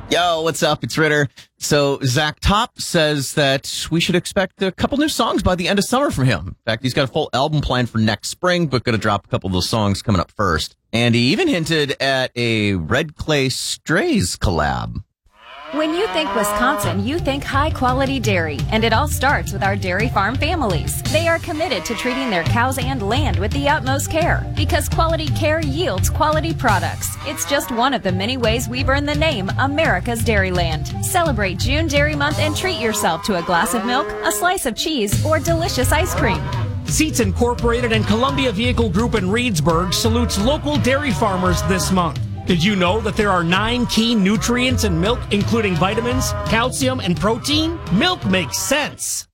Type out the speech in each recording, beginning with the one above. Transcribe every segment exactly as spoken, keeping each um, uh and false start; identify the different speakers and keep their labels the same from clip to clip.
Speaker 1: Yo, what's up? It's Ritter. So Zach Top says that we should expect a couple new songs by the end of summer from him. In fact, he's got a full album planned for next spring, but going to drop a couple of those songs coming up first. And he even hinted at a Red Clay Strays collab.
Speaker 2: When you think Wisconsin, you think high-quality dairy, and it all starts with our dairy farm families. They are committed to treating their cows and land with the utmost care, because quality care yields quality products. It's just one of the many ways we've earned the name America's Dairyland. Celebrate June Dairy Month and treat yourself to a glass of milk, a slice of cheese, or delicious ice cream.
Speaker 3: Seats Incorporated and Columbia Vehicle Group in Reedsburg salutes local dairy farmers this month. Did you know that there are nine key nutrients in milk, including vitamins, calcium, and protein? Milk makes sense.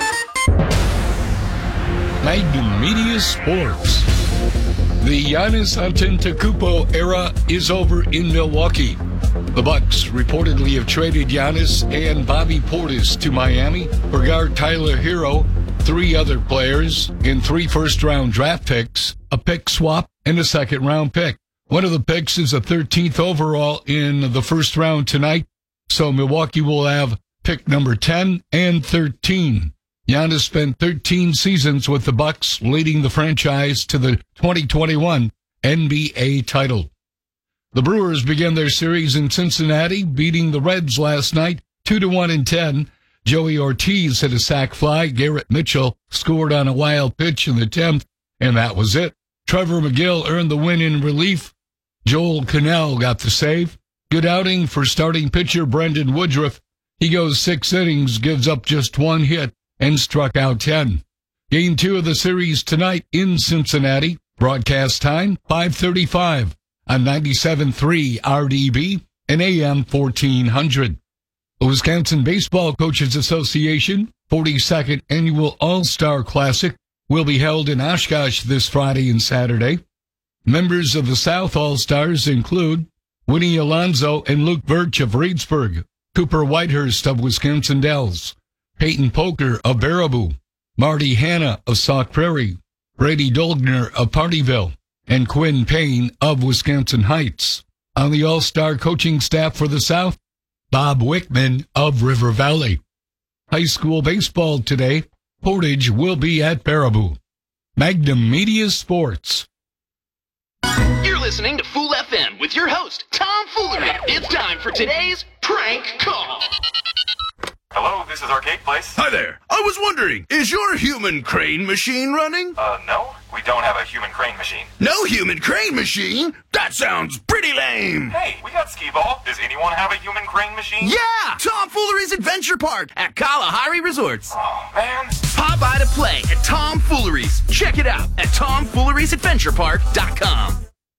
Speaker 4: Magnum Media Sports. The Giannis Antetokounmpo era is over in Milwaukee. The Bucks reportedly have traded Giannis and Bobby Portis to Miami for guard Tyler Hero, three other players, and three first-round draft picks, a pick swap, and a second-round pick. One of the picks is a thirteenth overall in the first round tonight, so Milwaukee will have pick number ten and thirteen. Giannis spent thirteen seasons with the Bucks, leading the franchise to the twenty twenty-one N B A title. The Brewers began their series in Cincinnati, beating the Reds last night two to one and ten. Joey Ortiz hit a sac fly. Garrett Mitchell scored on a wild pitch in the tenth, and that was it. Trevor McGill earned the win in relief. Joel Cannell got the save. Good outing for starting pitcher Brendan Woodruff. He goes six innings, gives up just one hit, and struck out ten. Game two of the series tonight in Cincinnati. Broadcast time, five thirty-five on ninety-seven point three R D B and A M fourteen hundred. The Wisconsin Baseball Coaches Association forty-second Annual All-Star Classic will be held in Oshkosh this Friday and Saturday. Members of the South All-Stars include Winnie Alonso and Luke Birch of Reedsburg, Cooper Whitehurst of Wisconsin Dells, Peyton Poker of Baraboo, Marty Hanna of Sauk Prairie, Brady Dolgner of Partyville, and Quinn Payne of Wisconsin Heights. On the All-Star coaching staff for the South, Bob Wickman of River Valley. High school baseball today, Portage will be at Baraboo. Magnum Media Sports.
Speaker 5: You're listening to Fool F M with your host, Tom Foolery. It's time for today's prank call.
Speaker 6: Hello, this is Arcade Place.
Speaker 7: Hi there. I was wondering, is your human crane machine running?
Speaker 6: Uh, no, we don't have a human crane machine.
Speaker 7: No human crane machine? That sounds pretty lame.
Speaker 6: Hey, we got skee-ball. Does anyone have a human crane machine?
Speaker 7: Yeah! Tom Foolery's Adventure Park at Kalahari Resorts.
Speaker 6: Oh, man.
Speaker 5: Pop by to play at Tom Foolery's. Check it out at tom fooleries adventure park dot com.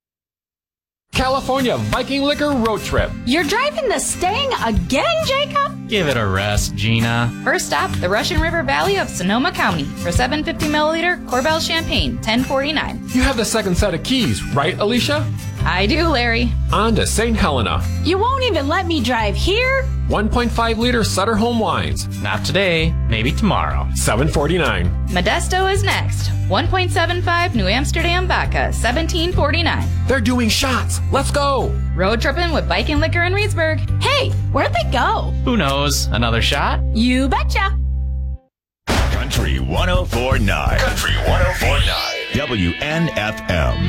Speaker 8: California Viking Liquor Road Trip.
Speaker 9: You're driving the Stang again, Jacob?
Speaker 10: Give it a rest, Gina.
Speaker 11: First stop, the Russian River Valley of Sonoma County. For seven fifty milliliter Corbel Champagne, ten forty-nine.
Speaker 8: You have the second set of keys, right, Alicia?
Speaker 11: I do, Larry.
Speaker 8: On to Saint Helena.
Speaker 9: You won't even let me drive here?
Speaker 8: one point five liter Sutter Home Wines.
Speaker 10: Not today, maybe tomorrow.
Speaker 8: seven forty-nine.
Speaker 11: Modesto is next. one point seven five New Amsterdam Vodka, seventeen forty-nine.
Speaker 8: They're doing shots. Let's go.
Speaker 11: Road tripping with Viking Liquor in Reedsburg.
Speaker 9: Hey, where'd they go?
Speaker 10: Who knows? Another shot?
Speaker 9: You betcha.
Speaker 12: Country one oh four point nine.
Speaker 6: Country one oh four point nine.
Speaker 12: W N F M.